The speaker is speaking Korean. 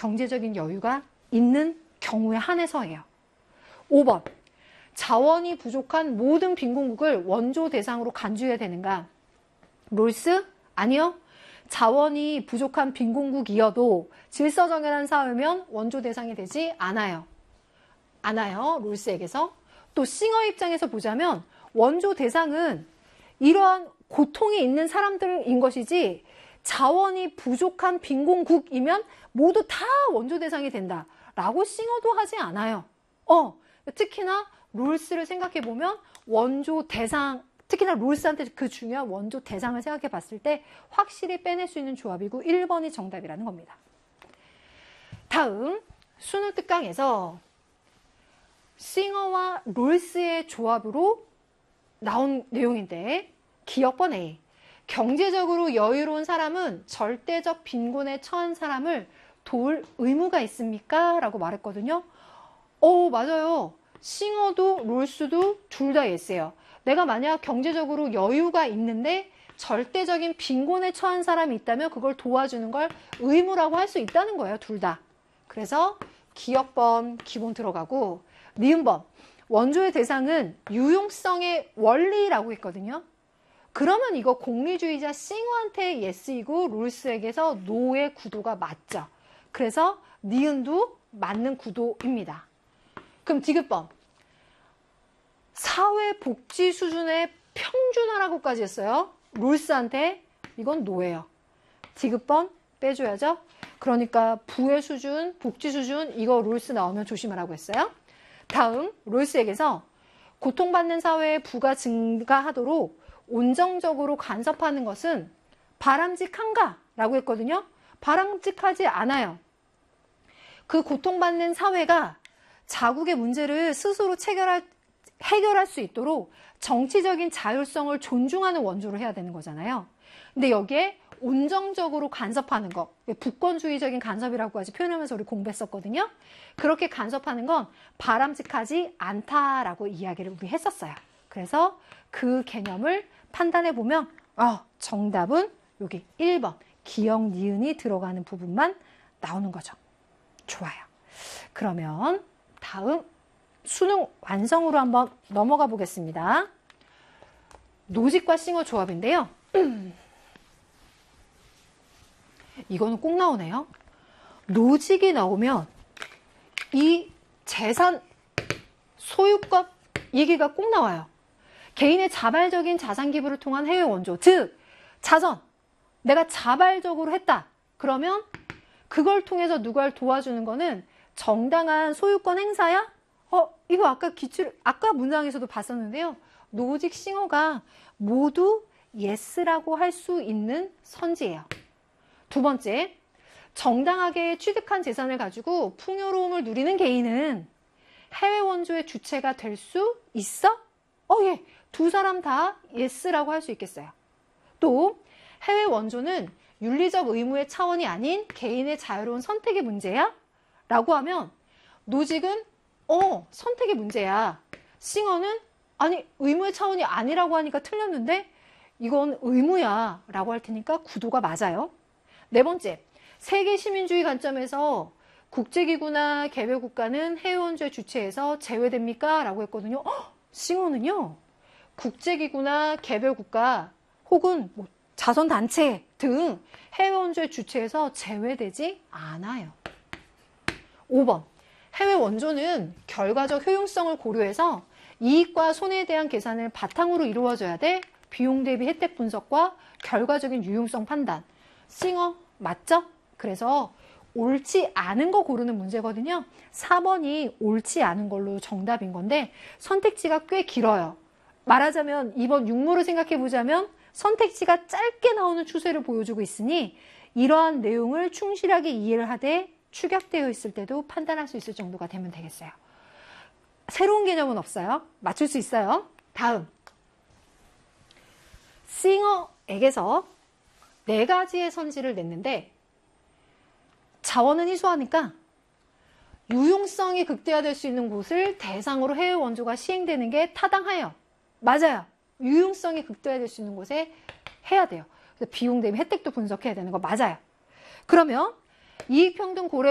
경제적인 여유가 있는 경우에 한해서예요. 5번. 자원이 부족한 모든 빈곤국을 원조 대상으로 간주해야 되는가? 롤스? 아니요. 자원이 부족한 빈곤국이어도 질서정연한 사회면 원조 대상이 되지 않아요. 롤스에게서. 또 싱어 입장에서 보자면 원조 대상은 이러한 고통이 있는 사람들인 것이지 자원이 부족한 빈곤국이면 모두 다 원조 대상이 된다라고 싱어도 하지 않아요. 특히나 롤스를 생각해보면 원조 대상, 특히나 롤스한테 그 중요한 원조 대상을 생각해 봤을 때 확실히 빼낼 수 있는 조합이고 1번이 정답이라는 겁니다. 다음 수능 특강에서 싱어와 롤스의 조합으로 나온 내용인데 기억번 A. 경제적으로 여유로운 사람은 절대적 빈곤에 처한 사람을 도울 의무가 있습니까? 라고 말했거든요. 맞아요. 싱어도 롤스도 둘 다 예스예요. 내가 만약 경제적으로 여유가 있는데 절대적인 빈곤에 처한 사람이 있다면 그걸 도와주는 걸 의무라고 할 수 있다는 거예요. 둘 다. 그래서 기억번 기본 들어가고 니은번. 원조의 대상은 유용성의 원리라고 했거든요. 그러면 이거 공리주의자 싱어한테 예스이고 롤스에게서 노의 구도가 맞죠. 그래서 니은도 맞는 구도입니다. 그럼 디귿번. 사회복지 수준의 평준화라고까지 했어요. 롤스한테. 이건 노예요. 디귿번 빼줘야죠. 그러니까 부의 수준, 복지 수준 이거 롤스 나오면 조심하라고 했어요. 다음 롤스에게서 고통받는 사회의 부가 증가하도록 온정적으로 간섭하는 것은 바람직한가? 라고 했거든요. 바람직하지 않아요. 그 고통받는 사회가 자국의 문제를 스스로 해결할 수 있도록 정치적인 자율성을 존중하는 원조를 해야 되는 거잖아요. 근데 여기에 온정적으로 간섭하는 거, 북권주의적인 간섭이라고까지 표현하면서 우리 공부했었거든요. 그렇게 간섭하는 건 바람직하지 않다라고 이야기를 우리 했었어요. 그래서 그 개념을 판단해 보면 정답은 여기 1번 기역, 니은이 들어가는 부분만 나오는 거죠. 좋아요. 그러면 다음 수능 완성으로 한번 넘어가 보겠습니다. 노직과 싱어 조합인데요. 이거는 꼭 나오네요. 노직이 나오면 이 재산 소유권 얘기가 꼭 나와요. 개인의 자발적인 자산 기부를 통한 해외 원조, 즉 자선, 내가 자발적으로 했다. 그러면 그걸 통해서 누굴 도와주는 거는 정당한 소유권 행사야? 이거 아까 문장에서도 봤었는데요. 노직 싱어가 모두 예스라고 할 수 있는 선지예요. 두 번째, 정당하게 취득한 재산을 가지고 풍요로움을 누리는 개인은 해외 원조의 주체가 될 수 있어? 예. 두 사람 다 예스라고 할 수 있겠어요. 또 해외 원조는 윤리적 의무의 차원이 아닌 개인의 자유로운 선택의 문제야? 라고 하면 노직은 선택의 문제야. 싱어는 아니 의무의 차원이 아니라고 하니까 틀렸는데 이건 의무야 라고 할 테니까 구도가 맞아요. 네 번째, 세계 시민주의 관점에서 국제기구나 개별국가는 해외 원조의 주체에서 제외됩니까? 라고 했거든요. 싱어는요. 국제기구나 개별국가 혹은 자선단체 등 해외 원조의 주체에서 제외되지 않아요. 5번, 해외 원조는 결과적 효용성을 고려해서 이익과 손해에 대한 계산을 바탕으로 이루어져야 돼. 비용 대비 혜택 분석과 결과적인 유용성 판단. 싱어 맞죠? 그래서 옳지 않은 거 고르는 문제거든요. 4번이 옳지 않은 걸로 정답인 건데 선택지가 꽤 길어요. 말하자면 이번 육모를 생각해 보자면 선택지가 짧게 나오는 추세를 보여주고 있으니 이러한 내용을 충실하게 이해를 하되 축약되어 있을 때도 판단할 수 있을 정도가 되면 되겠어요. 새로운 개념은 없어요. 맞출 수 있어요. 다음, 싱어에게서 4가지의 선지를 냈는데 자원은 희소하니까 유용성이 극대화될 수 있는 곳을 대상으로 해외 원조가 시행되는 게 타당해요. 맞아요. 유용성이 극대화될 수 있는 곳에 해야 돼요. 그래서 비용 대비 혜택도 분석해야 되는 거 맞아요. 그러면 이익평등 고려